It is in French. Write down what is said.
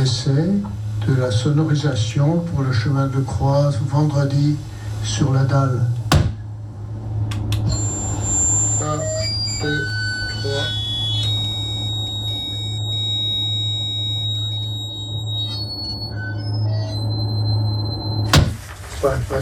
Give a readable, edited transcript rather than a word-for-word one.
l'essai de la sonorisation pour le chemin de croix vendredi sur la dalle. 1, 2, 3. Pas